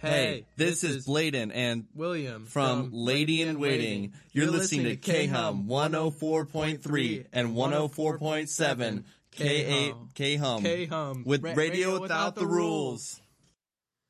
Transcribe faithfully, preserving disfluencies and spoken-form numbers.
Hey, this is Bladen and William from Lady in Waiting. You're listening to K-Hum one oh four point three and one oh four point seven. K-Hum. K-Hum. K-Hum. With Radio Without the Rules.